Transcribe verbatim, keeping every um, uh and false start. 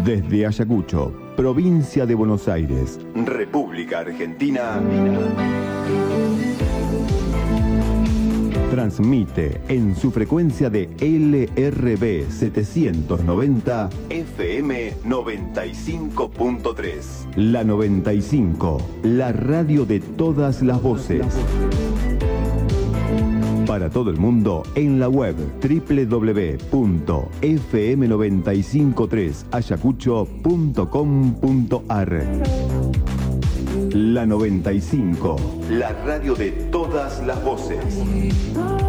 Desde Ayacucho, provincia de Buenos Aires, República Argentina, transmite en su frecuencia de L R B setecientos noventa F M noventa y cinco punto tres. La noventa y cinco, la radio de todas las voces. Para todo el mundo en la web doble u doble u doble u punto f m noventa y cinco tres ayacucho punto com punto a r. La noventa y cinco, la radio de todas las voces.